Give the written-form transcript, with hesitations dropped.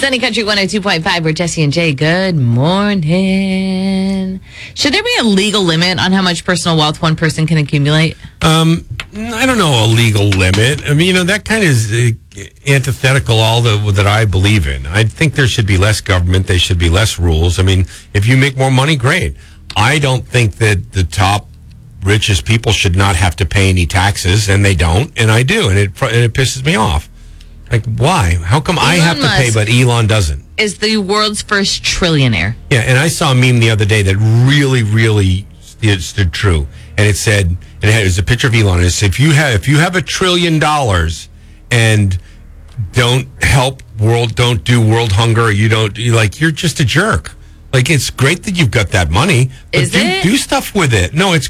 Sunny Country 102.5, we're Jesse and Jay. Good morning. Should there be a legal limit on how much personal wealth one person can accumulate? I don't know a legal limit. I mean, that kind of is antithetical that I believe in. I think there should be less government. There should be less rules. I mean, if you make more money, great. I don't think that the top richest people should not have to pay any taxes, and they don't, and I do, and it pisses me off. Like, why? How come I have to pay, but Elon doesn't? Is the world's first trillionaire. Yeah, and I saw a meme the other day that really stood true, and it said, it was a picture of Elon, and it said, if you have $1 trillion and don't do world hunger, you're just a jerk. Like, it's great that you've got that money, but do stuff with it. No, it's